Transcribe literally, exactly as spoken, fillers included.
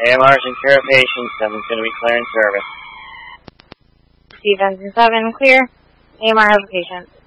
A M R secure patient, seven's going to be clear in service. Steve Engine seven, clear. A M R has a patient.